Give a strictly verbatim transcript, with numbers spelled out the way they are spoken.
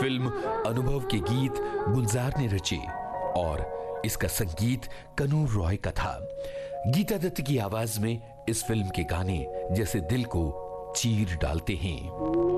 Film अनुभव के गीत गुलजार ने रचे और इसका संगीत कनूर रॉय का था। गीता दत्त की आवाज में इस फिल्म के गाने जैसे दिल को चीर डालते हैं।